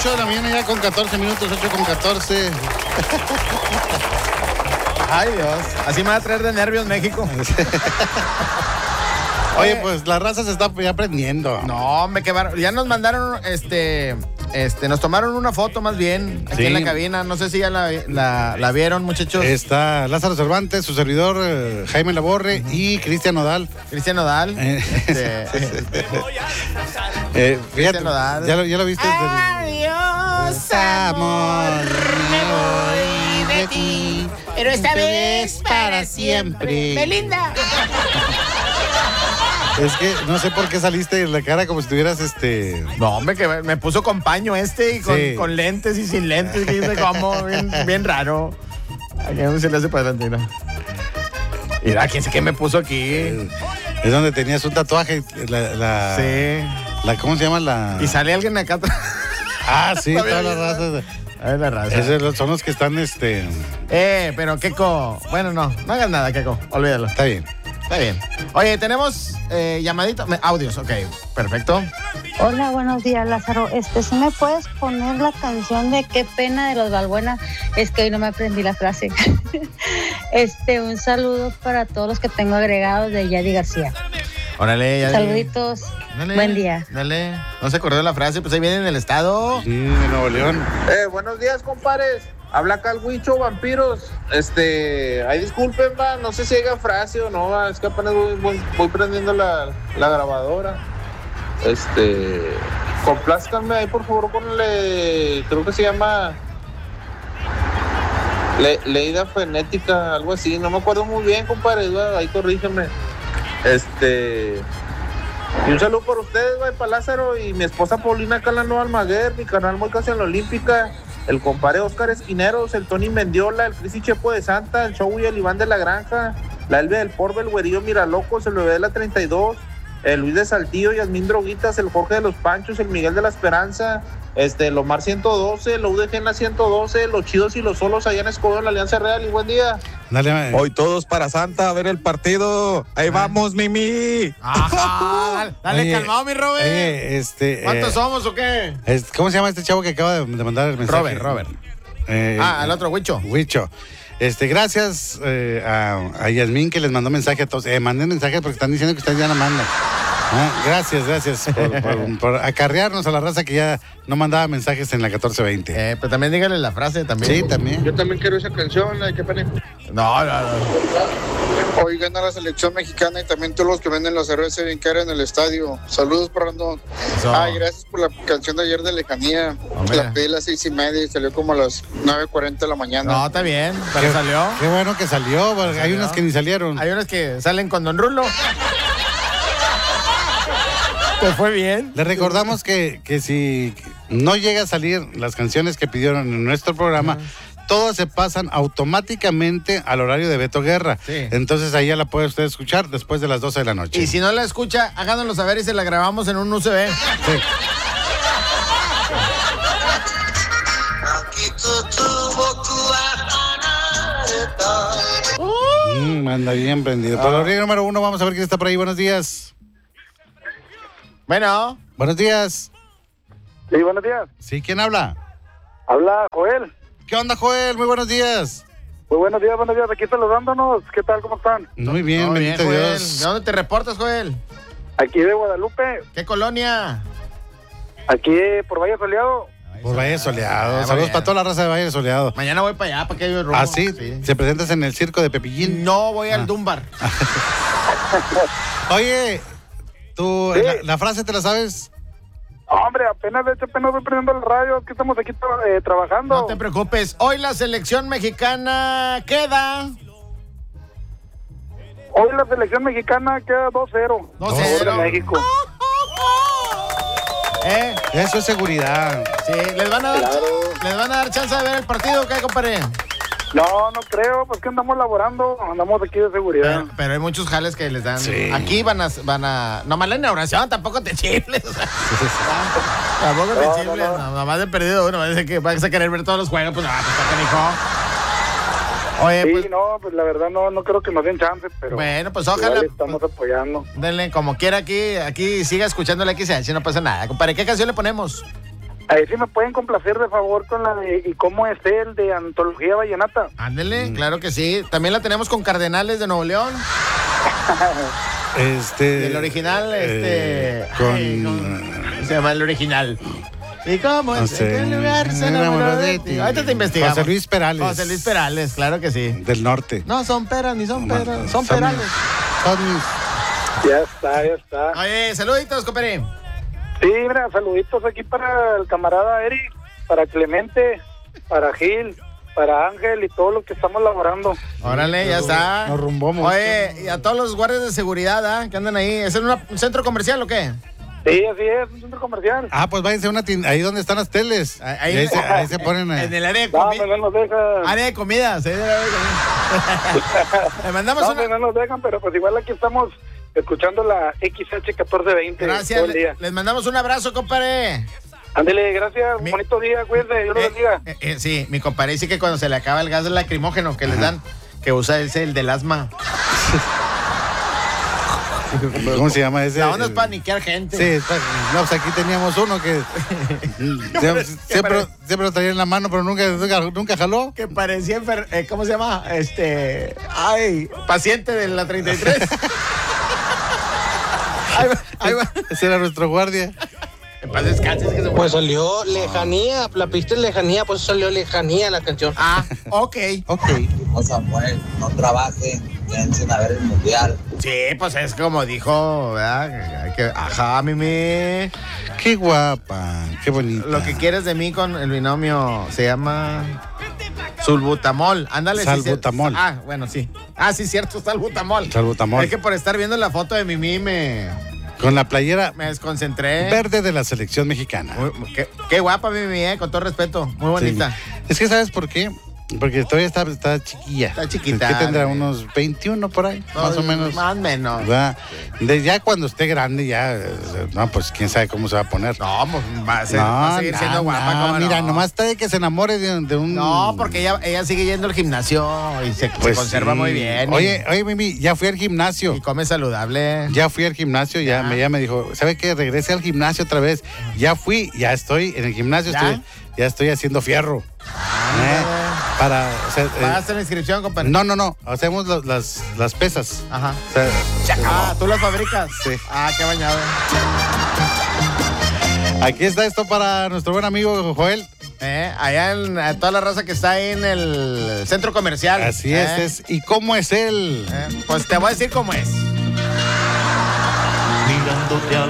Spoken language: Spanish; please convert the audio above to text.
8 de la mañana ya con 14 minutos, 8 con 14. Ay, Dios. Así me va a traer de nervios México. Oye, pues la raza se está ya aprendiendo. No, ya nos mandaron, nos tomaron una foto más bien aquí en la cabina. No sé si ya la vieron, muchachos. Está Lázaro Cervantes, su servidor, Jaime Laborre y Cristian Nodal. Cristian Nodal. Fíjate, Nodal. ¿Ya lo viste? Adiós, amor, me voy de ti, pero esta vez para siempre. Belinda. Es que no sé por qué saliste en la cara como si tuvieras No, hombre, que me puso con paño y con lentes y sin lentes, que dice como bien raro. Aquí no se le hace para adelante, ¿no? Mira, quién sé qué me puso aquí. Es donde tenías un tatuaje, ¿cómo se llama? Y sale alguien acá atrás. Ah, sí, todas las razas. Es la raza. Esos son los que están, pero Keko, bueno, no hagas nada, Keko, olvídalo. Está bien. Está bien. Oye, tenemos llamaditos, audios, ok, perfecto. Hola, buenos días, Lázaro. ¿Sí me puedes poner la canción de Qué pena de los Balbuena? Es que hoy no me aprendí la frase. Un saludo para todos los que tengo agregados de Yadi García. Órale, Yadi. Saluditos. Dale, buen día. Dale. No se acordó la frase, pues ahí viene en el estado. Sí, de Nuevo León. Buenos días, compadres. Habla acá el Huicho, vampiros. Ahí disculpen, no sé si haya frase o no, es que apenas voy prendiendo la grabadora. Complázcanme ahí, por favor, creo que se llama Leída Frenética, algo así, no me acuerdo muy bien, compadre, ahí corrígeme. Y un saludo por ustedes, para Lázaro y mi esposa Paulina acá en la Nueva Almaguer, mi canal muy casi en la Olímpica, el compadre Oscar Esquineros, el Tony Mendiola, el Cris y Chepo de Santa, el Show y el Iván de la Granja, la Elvia del Porbe, el Güerillo Miralocos, el Bebé de la 32, el Luis de Saltillo, Yasmín Droguitas, el Jorge de los Panchos, el Miguel de la Esperanza, el Omar 112, el UDG en la 112, los Chidos y los Solos allá en Escobedo en la Alianza Real, y buen día. Dale, hoy todos para Santa a ver el partido. Ahí vamos, Mimi. Ajá, dale. Oye, calmado, mi Robert. ¿Cuántos somos o qué? ¿Cómo se llama este chavo que acaba de mandar el mensaje? Robert. El otro, Huicho. Gracias a Yasmín que les mandó mensaje a todos. Manden mensajes porque están diciendo que ustedes ya no mandan. Gracias por acarrearnos a la raza que ya no mandaba mensajes en la 1420. Pero también dígale la frase también. Sí, también. Yo también quiero esa canción, la de Qué pena. No. Hoy gana la selección mexicana y también todos los que venden la cerveza bien cara en el estadio. Saludos, Brandon. Gracias por la canción de ayer de Lejanía. La pedí a las 6:30 y salió como a las 9:40 de la mañana. No, está bien, pero salió. Qué bueno que salió, porque hay unas que ni salieron. Hay unas que salen con Don Rulo. ¿Te fue bien? Le recordamos que si no llega a salir las canciones que pidieron en nuestro programa, todas se pasan automáticamente al horario de Beto Guerra. Sí. Entonces ahí ya la puede usted escuchar después de las 12 de la noche. Y si no la escucha, háganoslo saber y se la grabamos en un USB. Sí. Anda bien prendido. Por el número 1, vamos a ver quién está por ahí. Buenos días. Bueno. Buenos días. Sí, buenos días. Sí, ¿quién habla? Habla Joel. ¿Qué onda, Joel? Muy buenos días. Muy buenos días. Aquí saludándonos. ¿Qué tal? ¿Cómo están? Muy bien, bendito Dios. ¿De dónde te reportas, Joel? Aquí de Guadalupe. ¿Qué colonia? Aquí por Valle Soleado. Por Valle Soleado. Saludos para toda la raza de Valle Soleado. Mañana voy para allá, para que yo rumbo. ¿Ah, sí? ¿Se presentas en el circo de Pepillín? No, voy al Dunbar. Oye, ¿tú ¿Sí? la frase te la sabes? Hombre, apenas voy prendiendo el radio, que estamos aquí trabajando. No te preocupes. Hoy la selección mexicana queda... Hoy la selección mexicana queda 2-0. 2-0. México. Eso es seguridad. Sí, ¿les van a dar chance de ver el partido o qué, compadre? No creo, pues que andamos laborando, andamos aquí de seguridad. Pero hay muchos jales que les dan. Sí. Aquí van a nomás la inauguración, tampoco te chifles. O sea, tampoco te chifles, nomás de perdido uno, dice que vas a querer ver todos los juegos, pues está canijo. Oye, sí, pues, pues la verdad no creo que nos den chance, pero bueno, pues ojalá estamos apoyando. Denle como quiera aquí siga escuchando la XH, no pasa nada. Compadre, ¿qué canción le ponemos? A ver si me pueden complacer de favor con la de ¿Y cómo es él? De Antología Vallenata. Ándele, claro que sí. También la tenemos con Cardenales de Nuevo León. El original, se llama el original. ¿Y cómo es? ¿En qué lugar se enamoró de ti? Ahorita te investigamos. José Luis Perales. José Luis Perales, claro que sí. Del norte. No son peras ni son peras, son Perales. Ya está. Oye, saluditos, compadre. Sí, mira, saluditos aquí para el camarada Eric, para Clemente, para Gil, para Ángel y todos los que estamos laborando. Órale, ya está. Nos rumbamos. Oye, y a todos los guardias de seguridad, que andan ahí. ¿Es en un centro comercial o qué? Sí, así es, un centro comercial. Pues váyanse a una tienda, ahí donde están las teles. Ahí se ponen. En el área de No, comida. no nos dejan. Área de comidas. Le mandamos No nos dejan, pero pues igual aquí estamos escuchando la XH1420. Gracias, todo el día. les mandamos un abrazo, compadre. Ándele, gracias, bonito día, cuídense, Dios los bendiga. Sí, mi compadre dice que cuando se le acaba el gas lacrimógeno que les dan, que usa el del asma. ¿Cómo se llama ese? La onda es para niquear gente. Sí, pues aquí teníamos uno que siempre lo traía en la mano, pero nunca jaló. Que parecía ¿cómo se llama? Paciente de la 33. Ahí va. Ese era nuestro guardia. En paz descanses, que se Pues salió Lejanía, la pista es Lejanía, pues salió Lejanía la canción. Ok. No, Samuel, no trabajen, piensen a ver el mundial. Sí, pues es como dijo, ¿verdad? Ajá, Mimi. Qué guapa, qué bonita. Lo que quieres de mí con el binomio se llama Sulbutamol. Ándale. Salbutamol. Bueno, sí. Sí, cierto, Salbutamol. Salbutamol. Es que por estar viendo la foto de Mimi con la playera me desconcentré. Verde de la selección mexicana. Qué guapa, Mimi, con todo respeto. Muy bonita. Sí. Es que, ¿sabes por qué? Porque todavía está chiquilla. Está chiquita. ¿Qué tendrá? Unos 21 por ahí, más o menos. Más o menos. Ya cuando esté grande, pues quién sabe cómo se va a poner. No, pues va a seguir siendo guapa. Mira, nomás está de que se enamore de un... No, porque ella sigue yendo al gimnasio y se conserva muy bien. Oye, Mimi, ya fui al gimnasio. Y come saludable. Ya fui al gimnasio, ya me dijo, ¿sabe qué? Regrese al gimnasio otra vez. Ya fui, ya estoy en el gimnasio, ya estoy haciendo fierro. ¿Pagaste la inscripción, compadre? No. Hacemos las pesas. Ajá. O ¿tú las fabricas? Sí. Qué bañado. Aquí está esto para nuestro buen amigo Joel. Allá en toda la raza que está ahí en el centro comercial. Así es. ¿Y cómo es él? Pues te voy a decir cómo es. Mirándote a